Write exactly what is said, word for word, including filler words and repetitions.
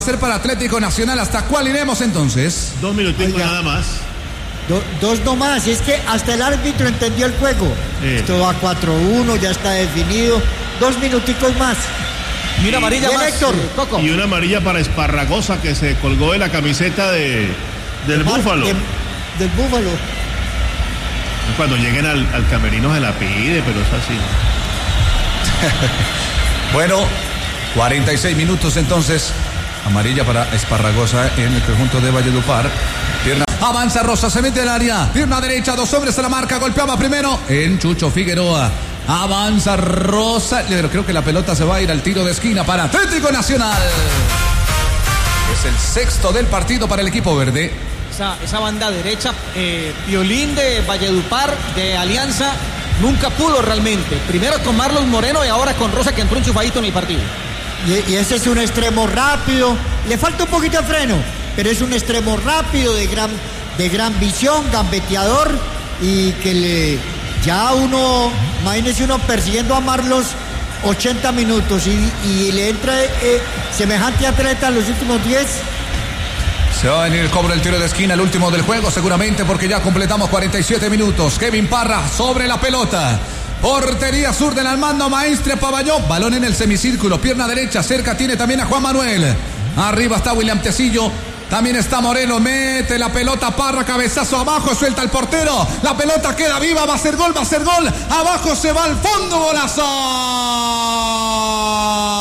Ser para Atlético Nacional. ¿Hasta cuál iremos entonces? Dos minuticos nada más. Do, dos nomás, es que hasta el árbitro entendió el juego. Eh. Esto va cuatro uno, ya está definido. Dos minuticos más. Y una amarilla Bien, más, Héctor. eh, Coco. Y una amarilla para Esparragosa, que se colgó de la camiseta de del Mar, Búfalo. De, del Búfalo. Cuando lleguen al, al camerino se la pide, pero es así. Bueno, cuarenta y seis minutos entonces. Amarilla para Esparragosa en el conjunto de Valledupar. Pierna. Avanza Rosa, se mete al área. Pierna derecha, dos hombres a la marca. Golpeaba primero en Chucho Figueroa. Avanza Rosa. Creo que la pelota se va a ir al tiro de esquina para Atlético Nacional. Es el sexto del partido para el equipo verde. Esa, esa banda derecha, eh, Piolín de Valledupar, de Alianza, nunca pudo realmente. Primero con Marlon Moreno y ahora con Rosa, que entró enchufadito en el partido. Y, y ese es un extremo rápido, le falta un poquito de freno, pero es un extremo rápido, de gran, de gran visión, gambeteador, y que le ya uno, imagínese uno persiguiendo a Marlos ochenta minutos y, y le entra eh, semejante atleta en los últimos diez. Se va a venir el cobro del tiro de esquina, el último del juego seguramente, porque ya completamos cuarenta y siete minutos. Kevin Parra sobre la pelota. Portería sur del Armando Maestre Pavalló. Balón en el semicírculo, pierna derecha, cerca tiene también a Juan Manuel. Arriba está William Tecillo. También está Moreno, mete la pelota Parra, cabezazo abajo, suelta el portero. La pelota queda viva, va a ser gol, va a ser gol. Abajo se va al fondo, golazo.